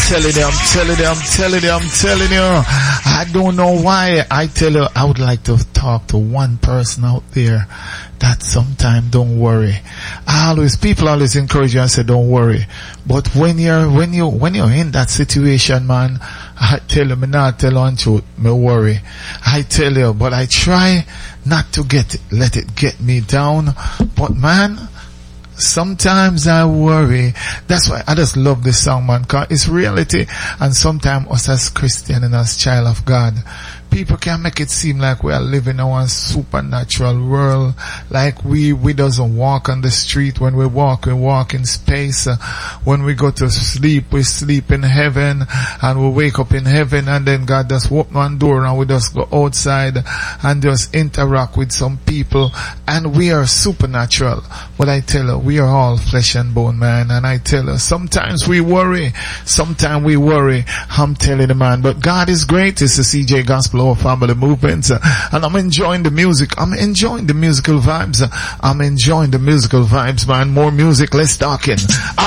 telling you. I don't know why. I tell you, I would like to talk to one person out there that sometime don't worry. People always encourage you and say don't worry. But when you're in that situation, man, I tell you, me not tell on truth, me worry. I tell you, but I try not to let it get me down. But man, sometimes I worry. That's why I just love this song, man, because it's reality. And sometimes us as Christian and as child of God, people can make it seem like we are living in one supernatural world, like we doesn't walk on the street. When we walk in space. When we go to sleep, we sleep in heaven, and we wake up in heaven, and then God just open one door and we just go outside and just interact with some people, and we are supernatural. But I tell you, we are all flesh and bone, man, and I tell you, sometimes we worry. I'm telling you, man, but God is great. It's the CJ Gospel Family Movement, and I'm enjoying the music. I'm enjoying the musical vibes, man. More music, less talking.